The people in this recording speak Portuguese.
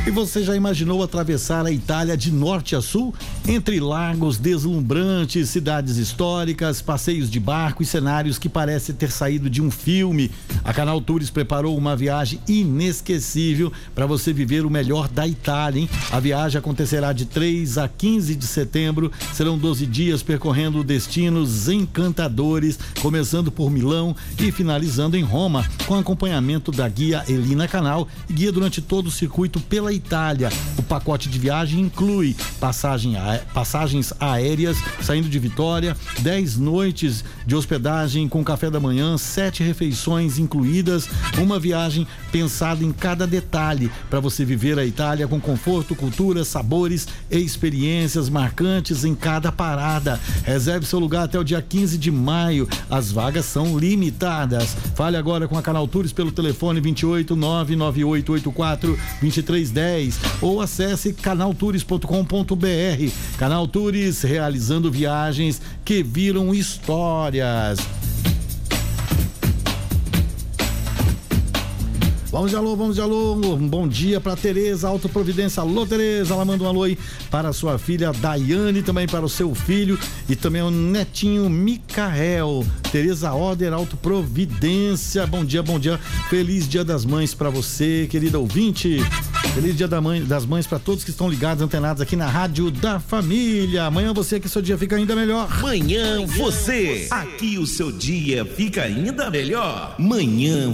E você já imaginou atravessar a Itália de norte a sul? Entre lagos deslumbrantes, cidades históricas, passeios de barco e cenários que parecem ter saído de um filme. A Canal Tours preparou uma viagem inesquecível para você viver o melhor da Itália, hein? A viagem acontecerá de 3 a 15 de setembro. Serão 12 dias percorrendo destinos encantadores, começando por Milão e finalizando em Roma, com acompanhamento da guia Elina Canal e guia durante todo o circuito pela Itália. O pacote de viagem inclui passagens aéreas saindo de Vitória, 10 noites de hospedagem com café da manhã, 7 refeições incluídas, uma viagem pensada em cada detalhe para você viver a Itália com conforto, cultura, sabores e experiências marcantes em cada parada. Reserve seu lugar até o dia 15 de maio. As vagas são limitadas. Fale agora com a Canal Tours pelo telefone 28 99884 2310 ou acesse canaltours.com.br. Canal Tours, realizando viagens que viram histórias. Vamos de alô. Um bom dia para Tereza, Autoprovidência. Alô, Tereza, ela manda um alô aí para a sua filha Daiane, também para o seu filho e também o netinho Micael. Tereza Oder, Autoprovidência. Bom dia. Feliz Dia das Mães para você, querida ouvinte. Feliz Dia das Mães para todos que estão ligados, antenados aqui na Rádio da Família. Amanhã você, que seu dia fica ainda melhor. Manhã você. Aqui o seu dia fica ainda melhor. Manhã